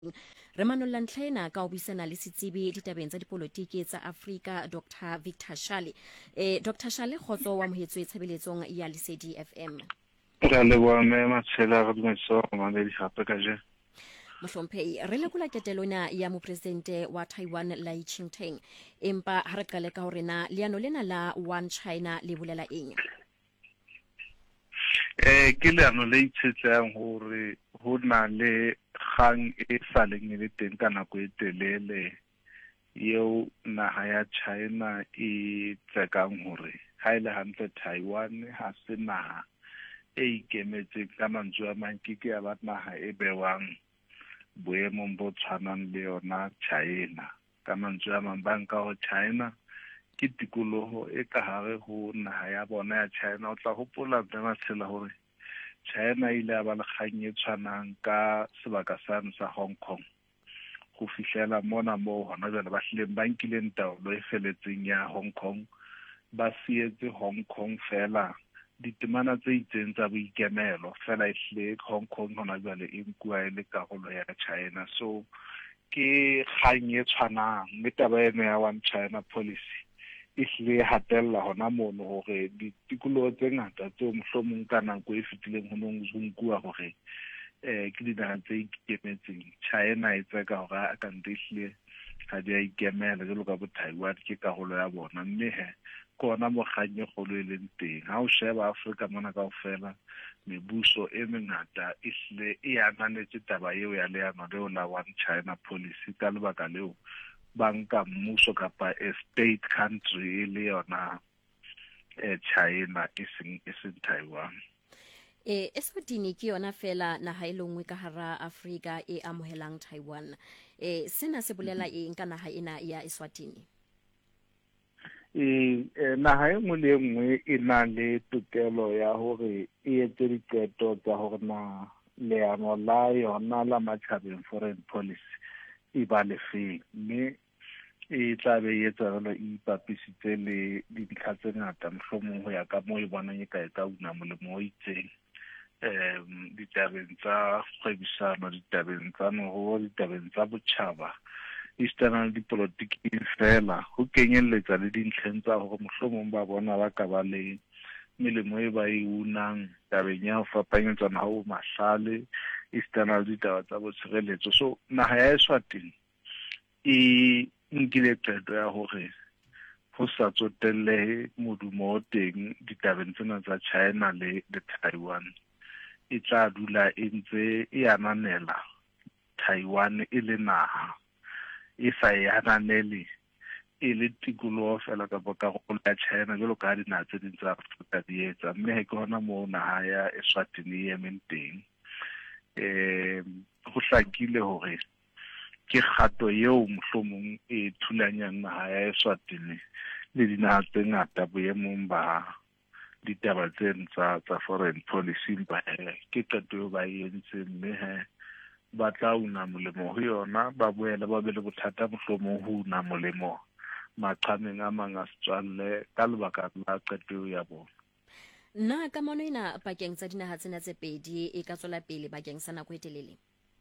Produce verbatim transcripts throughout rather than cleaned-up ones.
re manolla ntlhena ka o buisana le setsebi ditabeng tsa dipolotiki tsa Afrika Doctor Victor Shale. eh Doctor Shale khotso wa mohetso tshebeletsong ya Lesedi F M. Ra le wa me matshela ga dimeso ma le di hape ka je. Mohlomphehi re lekola ketelona ya mopresidente wa Taiwan Lai Ching-te empa ha re qale ka hore na leano lena la One China le bolela eng? Eh ke leano le itsetsang hore ho na le kgang e saleng le teng ka nako e telele yeo naha ya China e tsekang hore ha ile hantle Taiwan ha se naha e ikemetseng ka mantswe a mang ke ke ya ba naha e bewang boemong bo tshwanang le yona China. Ka mantswe a mang banka ho China ke tikoloho e ka hare ho naha ya bona ya China. O tla hopola bana tshela hore China ile ya ba le kgang e tshwanang ka sebaka sane sa Hong Kong go fihlela mona mo hona jwale ba hlileng ba nkileng taolo e feletseng ya Hong Kong ba sietse Hong Kong fela ditemana tse itseng tsa boikemelo fela e hle Hong Kong hona jwale e nkua e le karolo ya China. So ke kgang e tshwanang le taba ena ya One China policy e hle hatella hona mono hore ditikoloho tse ngata tse mohlomong ka nako e fetileng ho nong ho nkua hore eh ke dinaha tse ikemetseng China e tseka hore a ka ntihle ha di a ikemela jalo ka bo Taiwan ke karolo ya bona. Mme he kona mo kganye kgolo e leng teng ha o sheba Afrika mona kaofela mebuso e mengata e hle e ananetse taba eo ya leano leo la One China policy ka lebaka leo banka mmuso kapa a state country le yona eh China iseng iseng Taiwan. eh Eswatini ke yona fela naha e lengwe ka hara Afrika e amohelang Taiwan. eh sena se bolela eng ka naha ena ya Eswatini? e naha e nngwe le nngwe e na le tokelo ya hore e etse diqeto tsa hore na leano la yona la matjhabeng foreign policy e ba le feng, mme e tla be e etsa jalo e ipapisitse le dintlha tse ngata mohlomong ho ya ka moo e bonang e ka e ka una molemo o itseng um ditabeng tsa kgwebisano, ditabeng tsa moruo, ditabeng tsa botjhaba istana le dipolotiki fela ho kenyelletsa le dintlheng tsa hore mohlomong ba bona ba ka ba le melemo e ba e unang tabeng ya ho fapanyetsana ho mahlale istana le ditaba tsa botshireletso. So naha ya Eswatini e nkile qeto ya hore ho sa tsotelle modumo o teng ditabeng tsena tsa China le Taiwan e tla dula e ntse e ananela Taiwan e le naha e sa yananele e le tikoloho fela ka karolo ya China jalo ka dinaha tse ding tsa Afrika di etsa. Mme ke hona moo naha ya Eswatini e emeng teng. eh ho hlakile hore ke kgato eo mohlomong e thulanyang naha ya Eswatini le dinaha tse ngata boemong ba ditaba tse tsa tsa foreign policy ba ke qeto eo ba e entseng, mme he ba tla una molemo ho yona ba boela ba be le bothata mohlomong ho una molemo maqhameng a mang a setswalle ka lebaka la qeto ya bona. Na kamano ena pakeng tsa dinaha tsena tse pedi e ka tswela pele bakeng sa nako e telele?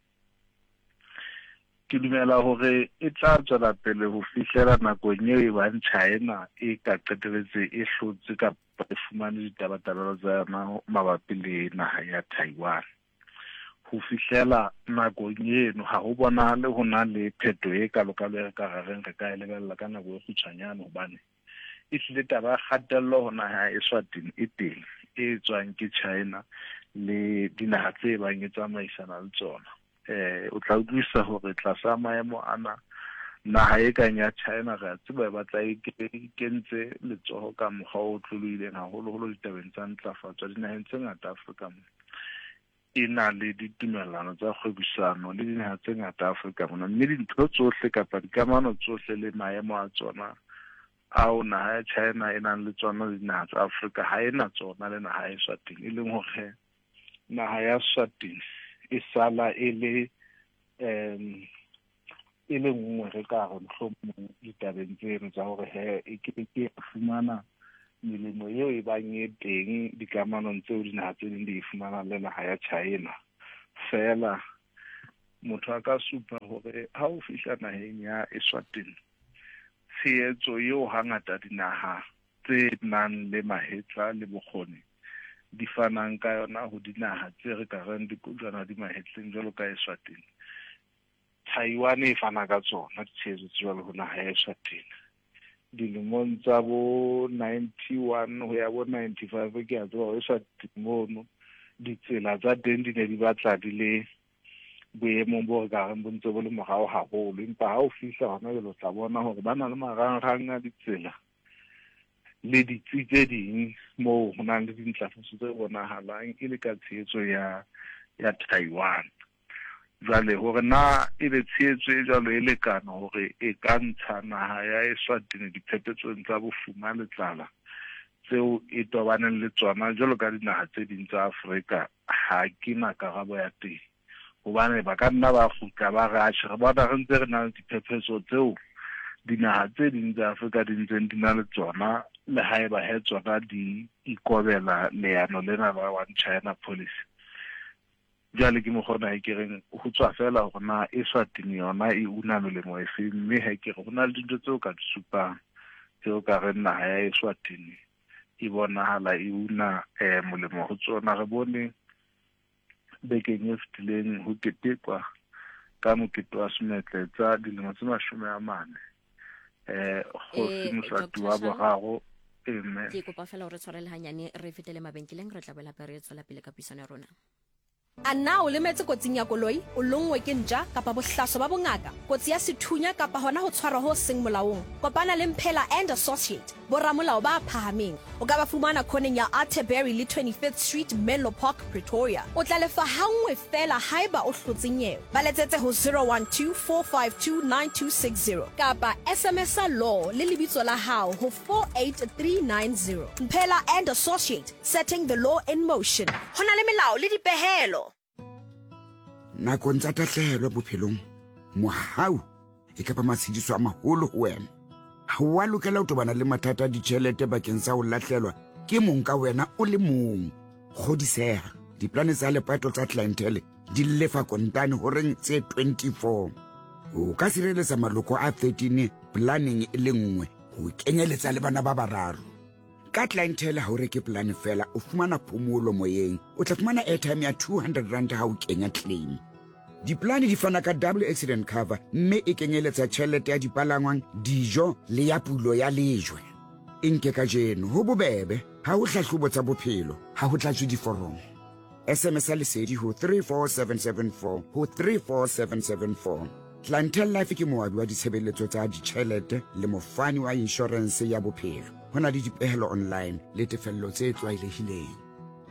Ke dumela hore e tla tswela pele ho fihlela nakong eo e bang China e ka qeteletse e hlotse kapa e fumane ditabatabelo tsa yona mabapi le naha ya Taiwan. Ho fihlela nakong eno ha ho bonahale ho na le pheto e kalokalo e ka gareng re ka e lebella ka nako e kgutshwanyane hobane e hlile taba kgatello ho naha ya Eswatini e teng e tswang ke China le dinaha tse bang e tsamaisana le tsona. eh o tla utlwisa hore tlasa maemo ana naha e kang ya China re a tseba ba tla ikentse letsoho ka mokgwa o tlolohileng haholoholo ditabeng tsa ntlafatso dinaheng tse ngata Afrika mona e na le ditumellano tsa kgwebisano le dinaha tse ngata Afrika mona, mme dintho tsohle kapa dikamano tsohle le maemo a tsona ao naha ya China e nang le tsona le dinaha tsa Afrika ha e na tsona le naha ya Eswatini, e leng hore naha ya Eswatini e sala e le um e le nngwe re ka re mohlomong ditabeng tseno tsa hore he e ke ke fumana melemo eo e bang e teng dikamanong tseo dinaha tse ding di fumana le naha ya China fela motho a ka supa hore ha o fihla naheng ya Eswatini tshehetso eo hangata dinaha tse nang le mahetla le bokgoni di fanang ka yona ho dinaha tse re ka reng dikojwana di mahetleng jwalo ka Eswatini. Taiwan e fana ka tsona ditshehetso jwalo ho naha ya Eswatini. Dilemong tsa bo ninety-one ho ya bo ninety-five ke a tseba Eswatini mono ditsela tsa teng di ne di batla di le boemong bo re ka reng bo ntse bo le morao haholo, empa ha o fihla hona jwale o tla bona hore ba na le marangrang a ditsela le ditsi tse ding moo ho nang le dintlafatso tse bonahalang e le ka tshehetso ya ya Taiwan. Jwale hore na e be tshehetso e jwalo e lekana hore e ka ntsha naha ya Eswatini diphepetsong tsa bofuma le tlala tseo e tobaneng le tsona jwalo ka dinaha tse ding tsa Afrika, ha ke na karabo ya teng. Hobane ba ka nna ba kgutla ba re atjhe re bona re ntse re na le diphephetso tseo dinaha tse ding tsa Afrika di ntseng di na le tsona, le haeba he tsona di ikobela leano lena la One China policy. Jwale ke mo kgona e ke reng ho tswa fela hore na Eswatini yona e una melemo e feng, mme ha ke re ho na le dintho tseo ka di supang tseo ka reng naha ya Eswatini e bonahala e una eh, molemo ho tsona. Re bone bekeng e fetileng ho ketekwa ka mokete wa semetle tsa dilemo tse mashome a mane eh Kgosi Mosadi wa boraro. Amen. Ke kopa fela hore tshwarele hanyane re fetele mabenkeleng re tla bela pere tswela pele ka puisano ya rona. A na o lemetse kotsing ya koloi, o longwe ke ntja kapa bohlaso ba bongaka, kotsi ya sethunya kapa hona ho tshwarwa ho seng molaong? Kopana le Mphela and Associate, boramolao ba phahameng. O ka ba fumana khoneng ya Atterbury le twenty-fifth Street, Menlo Park, Pretoria. O tla lefa hangwe fela haeba o hlotse nyewe. Ba letsetse ho zero one two four five two nine two six zero kapa S M S a law le lebitso la hao ho four eight three nine zero. Mphela and Associate, setting the law in motion. Hona le melao le dipehelo. Nakong tsa tahlehelo bophelong mohau e ka ba matshediso a maholo ho wena. Ha wa lokela ho tobana le mathata a ditjhelete bakeng sa ho lahlelwa ke mong ka wena o le mong. Kgodiseha diplane tsa lepato tsa clientele di lefa kontane ho reng tse twenty-four. O ka sireletsa maloko a thirteen planning e le nngwe ho kenyeletsa le bana ba bararo. Ka clientele ha o reke plan fela o fumana phomolo moyeng, o tla fumana airtime ya two hundred rand ha o kenya claim. Diplane di fana ka double accident cover, mme e kenyeletsa tjhelete ya dipalangwang, dijo le ya pulo ya lejwe. Inke ka jeno ho bobebe ha o hlahlobo tsa bophelo ha ho tlatswe diforomo. S M S a lesedi ho three four seven seven four ho three four seven seven four. Clientele Life ke moabi wa ditshebeletso tsa ditjhelete le mofani wa insurance ya bophelo. Hona le dipehelo online le tefello tse tlwaelehileng.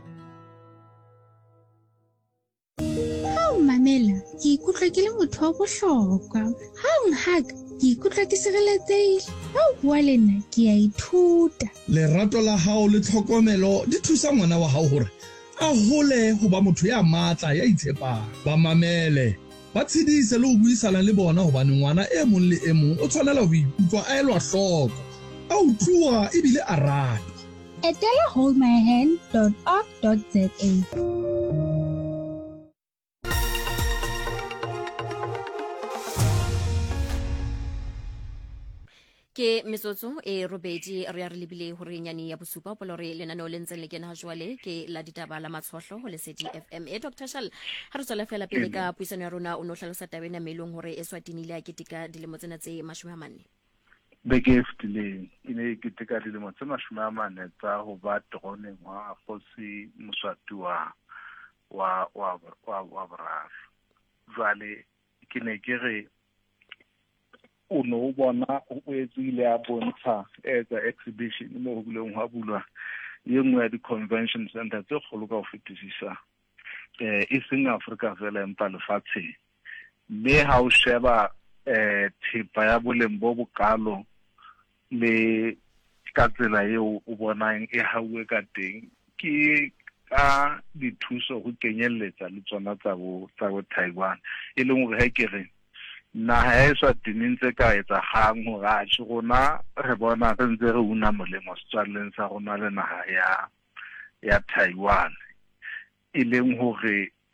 Mamela, ke ikutlwa ke le motho wa bohlokwa. Ha o nhaka, ke ikutlwa ke sireletsehile. Ha o bua le nna, ke a ithuta. Lerato la hao le tlhokomelo di thusa ngwana wa hao hore a hole ho ba motho ya matla ya itshepang. Ba mamele, ba tshedise le ho buisana le bona hobane ngwana e mong le e mong o tshwanela ho ikutlwa a elwa hloko, a utlwa ebile a rata. Etela hold my hand dot org dot za. Ke metsotso e robedi re a re lebile hore nyane ya bosupa polo re lenaneo le ntse le kena jwale ke la ditaba la matshohlo ho Lesedi F M. E Doctor Shal ha re tswela fela pele ka puisano ya rona o no hlalosa tabeng ya melong hore Eswatini ile ya ketika dilemo tsena tse mashome a mane. Beke fetileng e ne e ketika dilemo tse mashome a mane tsa ho ba troneng wa Kgosi Mosadi wa wa wa wa boraro. Jwale ke ne ke re o no bona o etsile a bontsha etsa exhibition mo ho buleng ha bulwa ye nngwe ya di-convention center tse kgolo ka ho fetisisa eh e seng Afrika fela empa lefatsheng. Mme ha o sheba eh thepa ya boleng bo bokalo le ka tsela eo o bonang e hauwe ka teng ke ka dithuso ho kenyelletsa le tsona tsa bo tsa bo Taiwan, e leng hore ha ke re naha ya Eswatini ntse ka etsa gang hore a tshi rona re bona re ntse re una molemo setswaleng sa rona le naha ya ya Taiwan, e leng hore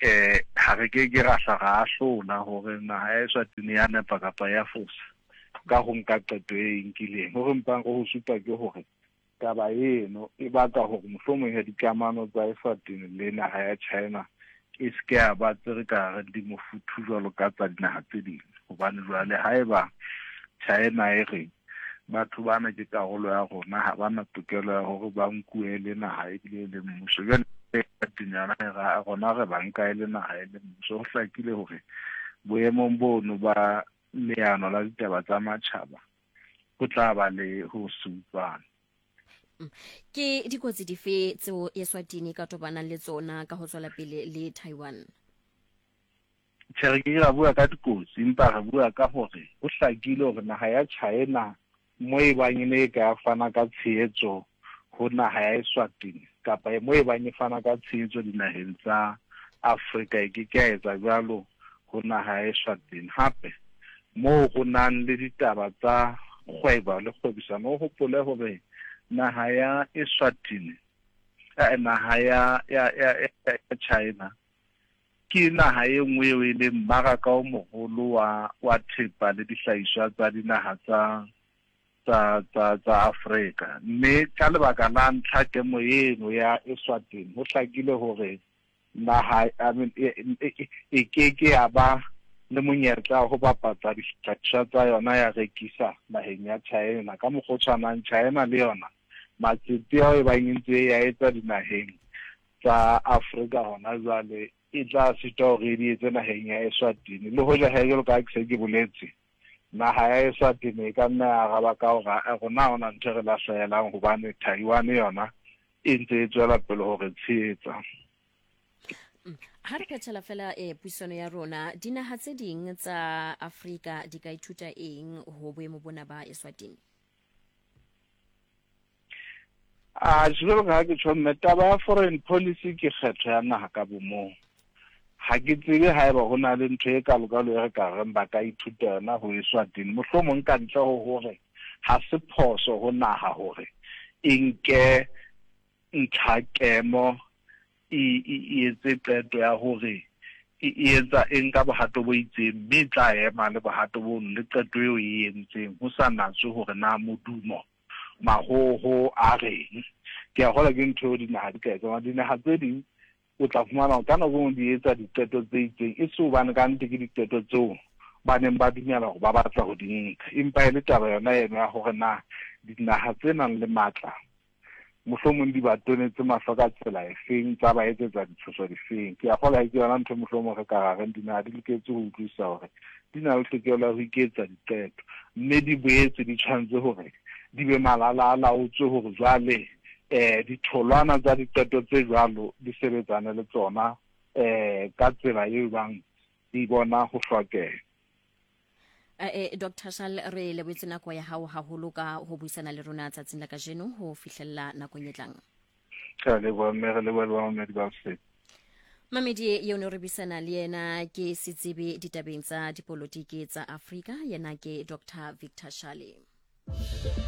eh ha re ke ke ra sa ga hlola hore naha ya Eswatini ya nepa kapa ya fosa ka go nka qeto e inkileng hore mpang go supa ke hore taba eno e baka hore mohlomong ya dikamano tsa Eswatini le naha ya China e ske ya ba tsere ka re di mofuthu jwalo ka tsa dinaha tse ding hobane jwale haeba China e re batho bana ke karolo ya rona ha bana tokelo ya hore ba nkuele naha e le le mmuso jwale tinyana ga rona re banka ile naha e le mmuso ho hlakile hore boemong bono ba leano la ditaba tsa matjhaba go tla ba le ho supana ke dikotsi dife tseo Eswatini ka tobana le tsona ka ho tswela pele le Taiwan? Tshege ra bua ka dikotsi empa re bua ka hore ho hlakile hore naha ya China mo e banyene ka fana ka tshehetso ho naha ya Eswatini kapa mo e banye fana ka tshehetso dinaheng tsa Afrika e ke ke etsa jalo ho naha ya Eswatini hape mo go nang le ditaba tsa kgwebo le kgwebisano ho pole hore naha ya Eswatini eh naha ya ya ya China ke naha e nngwe e le mmaraka o mogolo wa wa thepa le dihlahiswa tsa dinaha tsa tsa tsa tsa Afrika mme ka lebaka la ntlha ke mo eno ya Eswatini ho hlakile hore naha I mean e ke ke ya ba le monyetla ho bapatsa dihlahiswa tsa yona ya rekisa naheng ya China ka mokgotshwana China le yona matsete a e bangentse ya etsa dinaheng tsa Afrika hona jwale e tla sita hore di etse naheng ya Eswatini le hoja ha e ka se ke boletse naha ya Eswatini ka nna ya gaba ka hore rona ona ntse re la hlaelang hobane Taiwan yona e ntse e tswela pele hore tsheetsa ha re phethela fela e puisano ya rona dinaha tse ding tsa Afrika di ka ithuta eng ho boemo bona ba Eswatini? a jwalo ka ke tshwone taba ya foreign policy ke kgetho ya naha ka bomo ha ke tsebe haeba hona le ntho e ka lokalo e re ka reng ba ka ithuta yona ho Eswatini mohlomong ka ntle ho hore ha se phoso ho naha hore inke ntlhakemo e etse qeto ya hore e etsa eng ka bohato bo itseng mme tla ema le bohato bo le qeto eo e entseng ho sa natswe hore na modumo mahoho a reng ke a gola ke ntho dinaha di ka etsa dinaha tse ding o tla fumana ka nako di etsa diqeto tse itseng e se bane ka ntse ke diqeto tseo ba neng ba dumela hore ba batla ho di nka empa e le taba yona eno ya hore na dinaha tse nang le matla mohlomong di ba tonetse mahlo ka tsela e feng tsa ba etsetsa ditshoso di feng ke a gola ke yona ntho mohlomong re ka reng dinaha di loketse ho utlwisa hore di na le tlhokelo ho iketsa diqeto mme di boetse di tshwanetse hore di be malala a laotswe hore jwale eh ditholwana tsa diqeto tse jwalo di sebetsane le tsona eh ka tsela e bang di bona ho hlokeha. eh Doctor Shal re le botse nako ya hao haholo ka ho buisana le rona tsatsing la kajeno ho fihlella nako e tlang. Ka le bo me le bo ba me di ba se Mamedi ye o re bisana le yena ke setsebe ditabeng tsa dipolotiki tsa Afrika yena ke Doctor Victor Shale.